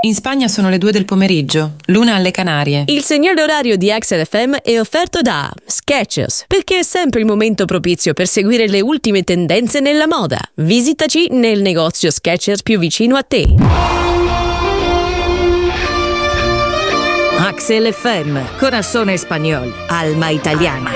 In Spagna sono le 2 del pomeriggio, l'una alle Canarie. Il segnale orario di Axel FM è offerto da Skechers, perché è sempre il momento propizio per seguire le ultime tendenze nella moda. Visitaci nel negozio Skechers più vicino a te. Axel FM, Corazón Español, Alma Italiana.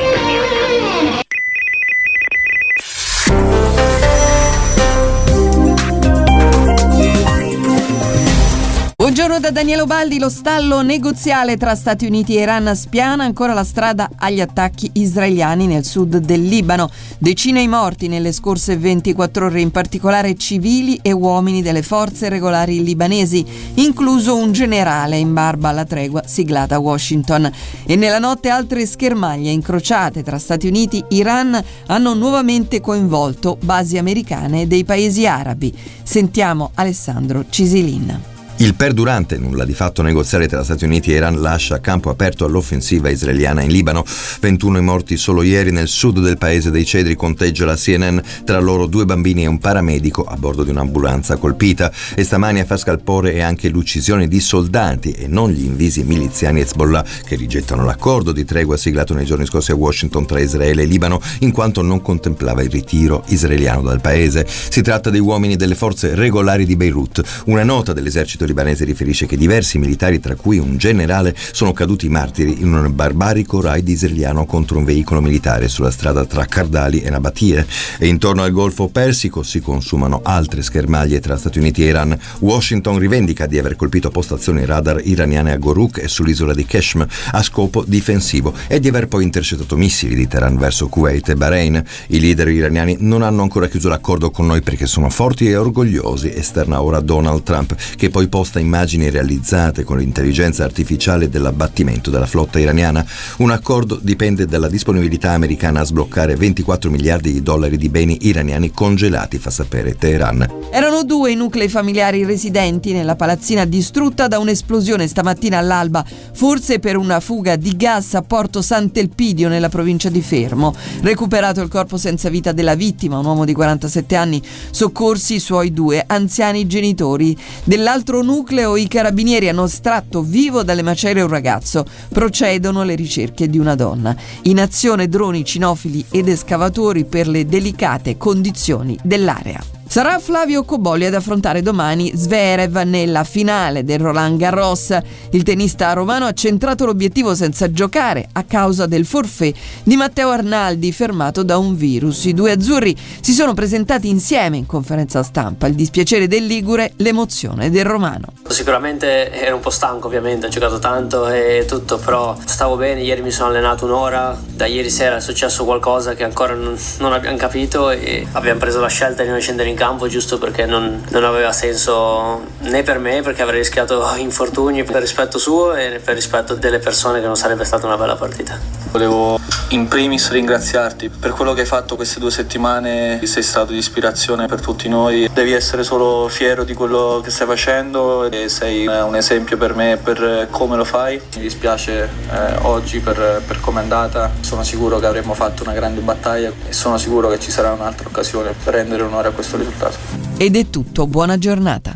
Buongiorno da Daniele Ubaldi. Lo stallo negoziale tra Stati Uniti e Iran spiana ancora la strada agli attacchi israeliani nel sud del Libano. Decine i morti nelle scorse 24 ore, in particolare civili e uomini delle forze regolari libanesi, incluso un generale in barba alla tregua siglata a Washington. E nella notte altre schermaglie incrociate tra Stati Uniti e Iran hanno nuovamente coinvolto basi americane e dei paesi arabi. Sentiamo Alessandro Cisilin. Il perdurante nulla di fatto negoziale tra Stati Uniti e Iran lascia campo aperto all'offensiva israeliana in Libano. 21 i morti solo ieri nel sud del paese dei Cedri, conteggia la CNN, tra loro 2 bambini e un paramedico a bordo di un'ambulanza colpita. E stamani a far scalpore è anche l'uccisione di soldati e non gli invisi miliziani Hezbollah, che rigettano l'accordo di tregua siglato nei giorni scorsi a Washington tra Israele e Libano, in quanto non contemplava il ritiro israeliano dal paese. Si tratta dei uomini delle forze regolari di Beirut. Una nota dell'esercito libanese riferisce che diversi militari, tra cui un generale, sono caduti martiri in un barbarico raid israeliano contro un veicolo militare sulla strada tra Kardali e Nabatie. E intorno al Golfo Persico si consumano altre schermaglie tra Stati Uniti e Iran. Washington rivendica di aver colpito postazioni radar iraniane a Goruk e sull'isola di Keshm a scopo difensivo e di aver poi intercettato missili di Teheran verso Kuwait e Bahrain. I leader iraniani non hanno ancora chiuso l'accordo con noi perché sono forti e orgogliosi, esterna ora Donald Trump, che poi posta immagini realizzate con l'intelligenza artificiale dell'abbattimento della flotta iraniana. Un accordo dipende dalla disponibilità americana a sbloccare 24 miliardi di dollari di beni iraniani congelati, fa sapere Teheran. Erano 2 i nuclei familiari residenti nella palazzina distrutta da un'esplosione stamattina all'alba, forse per una fuga di gas a Porto Sant'Elpidio nella provincia di Fermo. Recuperato il corpo senza vita della vittima, un uomo di 47 anni, soccorsi i suoi 2 anziani genitori. Dell'altro nucleo i carabinieri hanno estratto vivo dalle macerie un ragazzo. Procedono le ricerche di una donna. In azione droni cinofili ed escavatori per le delicate condizioni dell'area. Sarà Flavio Cobolli ad affrontare domani Zverev nella finale del Roland Garros. Il tennista romano ha centrato l'obiettivo senza giocare a causa del forfait di Matteo Arnaldi, fermato da un virus. I 2 azzurri si sono presentati insieme in conferenza stampa. Il dispiacere del ligure, l'emozione del romano. Sicuramente ero un po' stanco, ovviamente, ho giocato tanto e tutto, però stavo bene. Ieri mi sono allenato un'ora, da ieri sera è successo qualcosa che ancora non abbiamo capito e abbiamo preso la scelta di non scendere in campo giusto perché non aveva senso né per me, perché avrei rischiato infortuni, per rispetto suo e per rispetto delle persone, che non sarebbe stata una bella partita. Volevo in primis ringraziarti per quello che hai fatto queste 2 settimane, sei stato di ispirazione per tutti noi, devi essere solo fiero di quello che stai facendo e sei un esempio per me per come lo fai. Mi dispiace oggi per come è andata, sono sicuro che avremmo fatto una grande battaglia e sono sicuro che ci sarà un'altra occasione per rendere onore a questo risultato. Ed è tutto, buona giornata.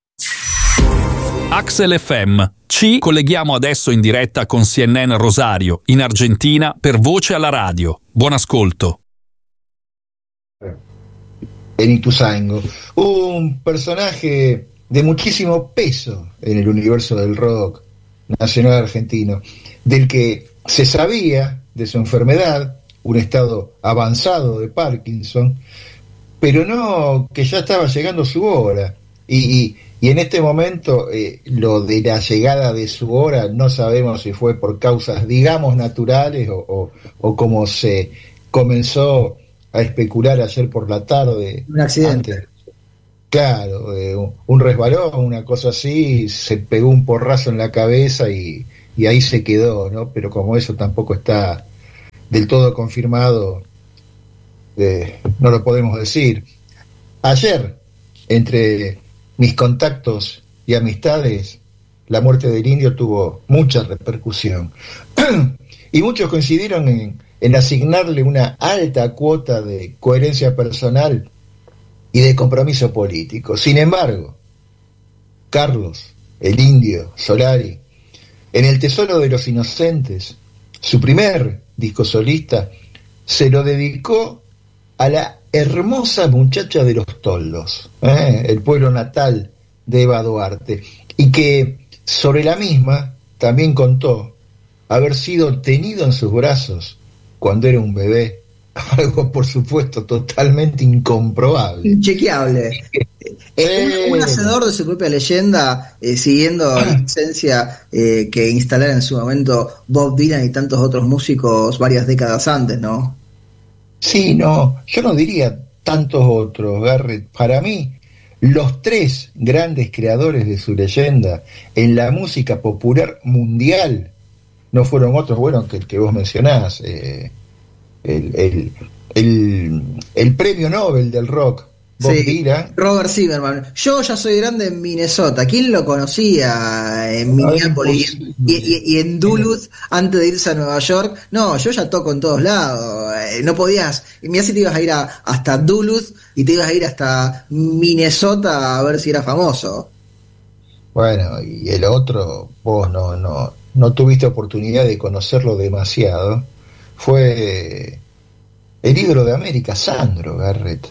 Axel FM. Ci colleghiamo adesso in diretta con CNN Rosario, in Argentina, per Voce alla Radio. Buon ascolto. Benito Sango, un personaje de muchísimo peso en el universo del rock nacional argentino, del que se sabía de su enfermedad, un estado avanzado de Parkinson, pero no que ya estaba llegando su hora. Y en este momento lo de la llegada de su hora no sabemos si fue por causas, digamos, naturales o como se comenzó a especular ayer por la tarde. Un accidente. Claro, un resbalón, una cosa así, se pegó un porrazo en la cabeza y ahí se quedó, ¿no? Pero como eso tampoco está del todo confirmado, no lo podemos decir. Ayer, entre mis contactos y amistades, la muerte del Indio tuvo mucha repercusión. Y muchos coincidieron en asignarle una alta cuota de coherencia personal y de compromiso político. Sin embargo, Carlos el Indio Solari, en El Tesoro de los Inocentes, su primer disco solista, se lo dedicó a la hermosa muchacha de Los Toldos, el pueblo natal de Eva Duarte, y que sobre la misma también contó haber sido tenido en sus brazos cuando era un bebé, algo por supuesto totalmente incomprobable. Inchequeable. Un hacedor de su propia leyenda, siguiendo la licencia que instalara en su momento Bob Dylan y tantos otros músicos varias décadas antes, ¿no? Sí, no, yo no diría tantos otros, Garrett. Para mí, los tres grandes creadores de su leyenda en la música popular mundial no fueron otros, bueno, que el que vos mencionás, el premio Nobel del rock, Bob Dylan. Robert Zimmerman. Yo ya soy grande en Minnesota. ¿Quién lo conocía en Minneapolis y en Duluth antes de irse a Nueva York? No, yo ya toco en todos lados. No podías. Mirá si te ibas a ir hasta Duluth y te ibas a ir hasta Minnesota a ver si era famoso. Bueno, y el otro, vos no tuviste oportunidad de conocerlo demasiado. Fue el ídolo de América, Sandro Garrett.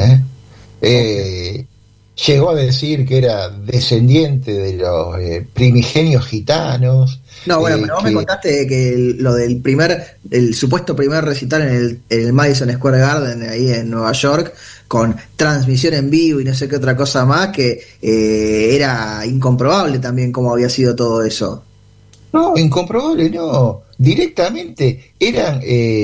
Llegó a decir que era descendiente de los primigenios gitanos. No, bueno, pero vos me contaste que lo del el supuesto primer recital en el Madison Square Garden, ahí en Nueva York, con transmisión en vivo y no sé qué otra cosa más, que era incomprobable también cómo había sido todo eso. No, incomprobable no. Directamente eran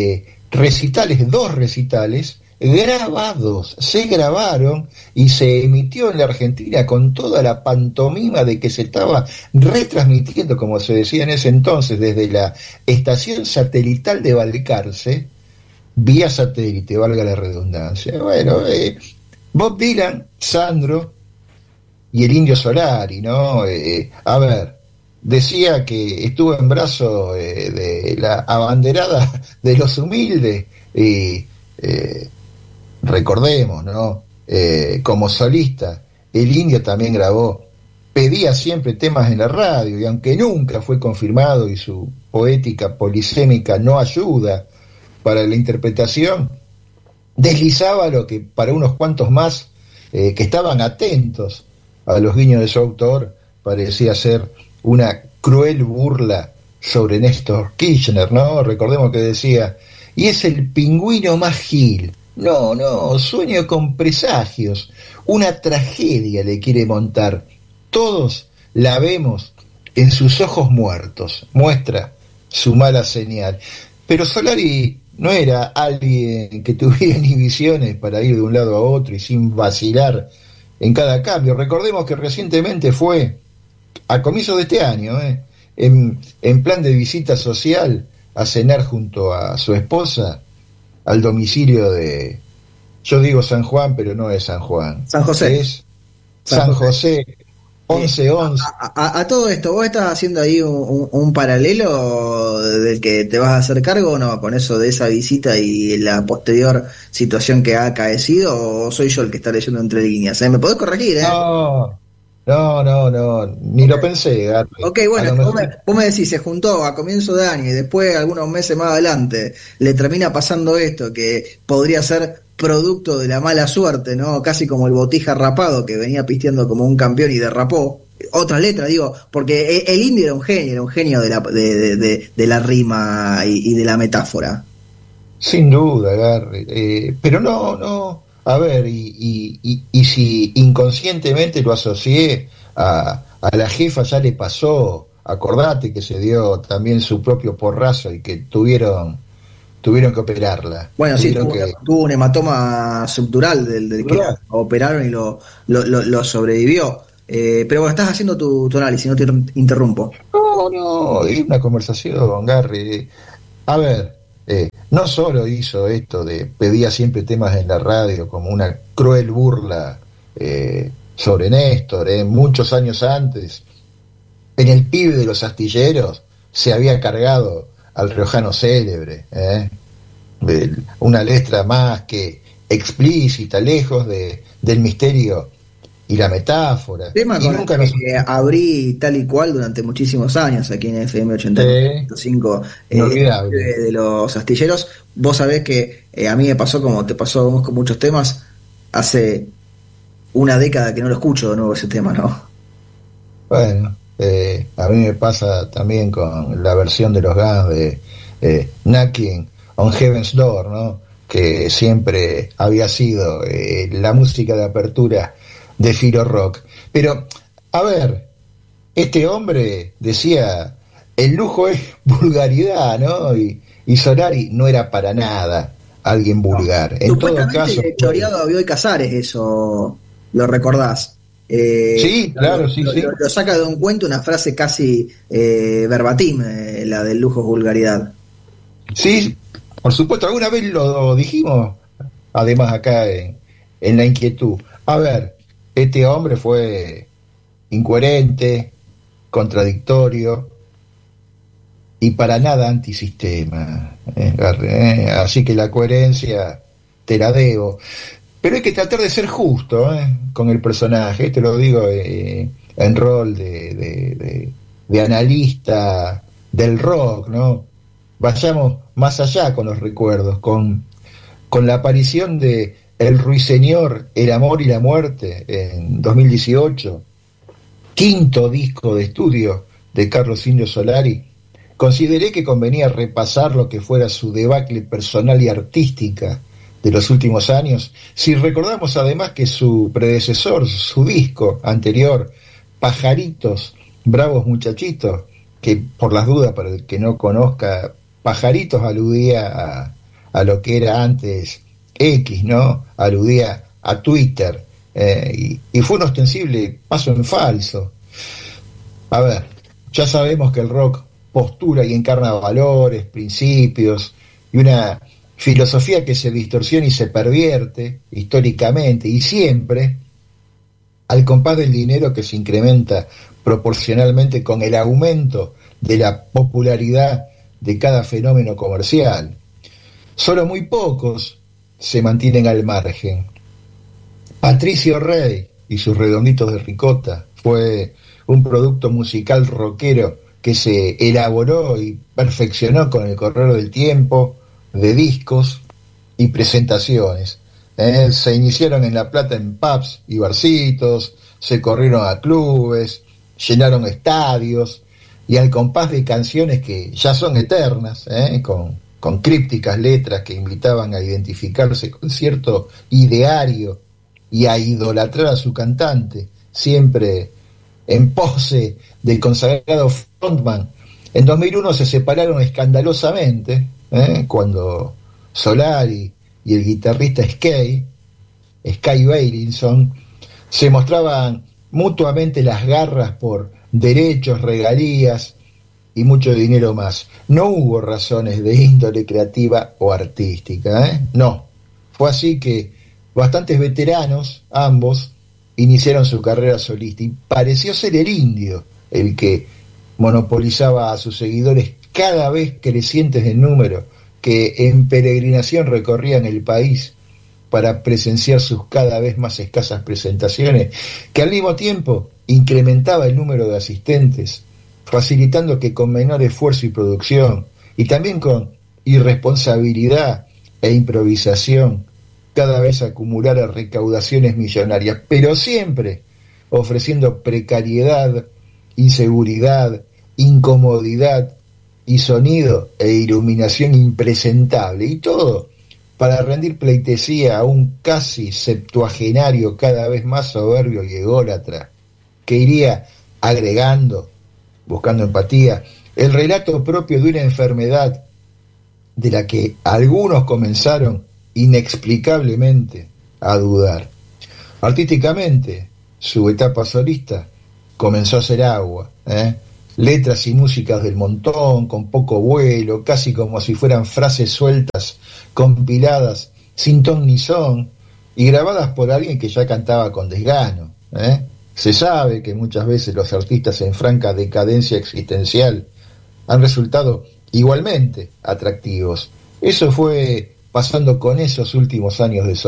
dos recitales grabados, se grabaron y se emitió en la Argentina con toda la pantomima de que se estaba retransmitiendo, como se decía en ese entonces, desde la estación satelital de Balcarce, vía satélite, valga la redundancia. Bueno, Bob Dylan, Sandro y el Indio Solari, ¿no? A ver, decía que estuvo en brazos de la abanderada de los humildes y recordemos, ¿no? Como solista, el Indio también grabó, pedía siempre temas en la radio, y aunque nunca fue confirmado y su poética polisémica no ayuda para la interpretación, deslizaba lo que para unos cuantos más que estaban atentos a los guiños de su autor parecía ser una cruel burla sobre Néstor Kirchner, ¿no? Recordemos que decía, y es el pingüino más gil. No, sueño con presagios, una tragedia le quiere montar. Todos la vemos en sus ojos muertos, muestra su mala señal. Pero Solari no era alguien que tuviera inhibiciones para ir de un lado a otro y sin vacilar en cada cambio. Recordemos que recientemente fue, a comienzos de este año, en plan de visita social, a cenar junto a su esposa al domicilio de, yo digo San Juan, pero no es San Juan. San José. Es San José, 1111. A todo esto, ¿vos estás haciendo ahí un paralelo del que te vas a hacer cargo o no con eso de esa visita y la posterior situación que ha acaecido, o soy yo el que está leyendo entre líneas? ¿Me podés corregir? No, ni lo pensé, Gary. Ok, bueno, vos me decís, se juntó a comienzo de año y después, algunos meses más adelante, le termina pasando esto, que podría ser producto de la mala suerte, ¿no? Casi como el Botija rapado, que venía pisteando como un campeón y derrapó. Otras letras, digo, porque el Indio era un genio de la rima y de la metáfora. Sin duda, Gary. Pero no. A ver, y si inconscientemente lo asocié a la jefa, ya le pasó, acordate que se dio también su propio porrazo y que tuvieron que operarla. Bueno, sí, tuvo un hematoma subdural del que operaron y lo sobrevivió. Pero bueno, estás haciendo tu análisis, no te interrumpo. No, es una conversación, Gary. A ver, no solo hizo esto de pedía siempre temas en la radio como una cruel burla sobre Néstor, muchos años antes, en El pibe de los astilleros se había cargado al riojano célebre, una letra más que explícita, lejos del misterio y la metáfora. Tema Y con nunca el nos... que abrí tal y cual durante muchísimos años aquí en FM 85, inolvidable. de los astilleros. Vos sabés que a mí me pasó como te pasó a vos con muchos temas, hace una década que no lo escucho de nuevo ese tema, ¿no? Bueno, a mí me pasa también con la versión de los Guns de Knocking on Heaven's Door, ¿no? Que siempre había sido la música de apertura de Firo Rock. Pero, a ver, este hombre decía, el lujo es vulgaridad, ¿no? Y Solari no era para nada alguien vulgar. En todo caso... choreado a Bioy Casares, eso lo recordás. Sí, claro, sí. Lo saca de un cuento, una frase casi verbatim, la del lujo es vulgaridad. Sí, por supuesto, alguna vez lo dijimos, además acá en La Inquietud. A ver, este hombre fue incoherente, contradictorio y para nada antisistema. Así que la coherencia te la debo. Pero hay que tratar de ser justo con el personaje, te lo digo en rol de analista del rock, ¿no? Vayamos más allá con los recuerdos, con la aparición de El Ruiseñor, El Amor y la Muerte en 2018, quinto disco de estudio de Carlos Indio Solari. Consideré que convenía repasar lo que fuera su debacle personal y artística de los últimos años, si recordamos además que su predecesor, su disco anterior, Pajaritos, Bravos Muchachitos, que por las dudas, para el que no conozca, Pajaritos aludía a lo que era antes X, ¿no? Aludía a Twitter, y fue un ostensible paso en falso. A ver, ya sabemos que el rock postura y encarna valores, principios y una filosofía que se distorsiona y se pervierte históricamente y siempre al compás del dinero que se incrementa proporcionalmente con el aumento de la popularidad de cada fenómeno comercial. Solo muy pocos se mantienen al margen. Patricio Rey y sus Redonditos de Ricota fue un producto musical rockero que se elaboró y perfeccionó con el correr del tiempo, de discos y presentaciones. Se iniciaron en La Plata en pubs y barcitos, se corrieron a clubes, llenaron estadios, y al compás de canciones que ya son eternas, con crípticas letras que invitaban a identificarse con cierto ideario y a idolatrar a su cantante, siempre en pose del consagrado frontman. En 2001 se separaron escandalosamente, cuando Solari y el guitarrista Sky Bailinson se mostraban mutuamente las garras por derechos, regalías y mucho dinero más. No hubo razones de índole creativa o artística, no. Fue así que bastantes veteranos, ambos, iniciaron su carrera solista y pareció ser el Indio el que monopolizaba a sus seguidores cada vez crecientes en número, que en peregrinación recorrían el país para presenciar sus cada vez más escasas presentaciones, que al mismo tiempo incrementaba el número de asistentes, facilitando que con menor esfuerzo y producción, y también con irresponsabilidad e improvisación, cada vez acumulara recaudaciones millonarias, pero siempre ofreciendo precariedad, inseguridad, incomodidad y sonido e iluminación impresentable, y todo para rendir pleitesía a un casi septuagenario cada vez más soberbio y ególatra, que iría agregando, buscando empatía, el relato propio de una enfermedad de la que algunos comenzaron inexplicablemente a dudar. Artísticamente, su etapa solista comenzó a hacer agua, letras y músicas del montón, con poco vuelo, casi como si fueran frases sueltas, compiladas, sin ton ni son, y grabadas por alguien que ya cantaba con desgano. Se sabe que muchas veces los artistas en franca decadencia existencial han resultado igualmente atractivos. Eso fue pasando con esos últimos años de